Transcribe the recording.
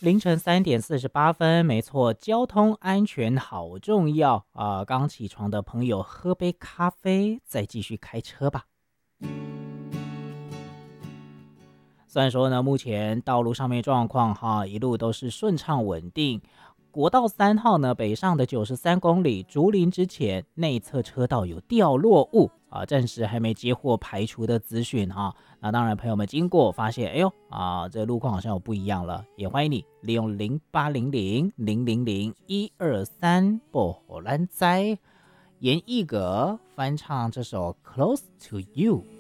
凌晨3点48分，没错，交通安全好重要啊！刚起床的朋友喝杯咖啡，再继续开车吧。虽然说呢，目前道路上面状况一路都是顺畅稳定。国道3号呢，北上的93公里，竹林之前内侧车道有掉落物啊，暂时还没接获排除的资讯哈。那当然，朋友们经过发现，哎呦这路况好像有不一样了，也欢迎你利用0800000123拨兰哉严艺格翻唱这首《Close to You》。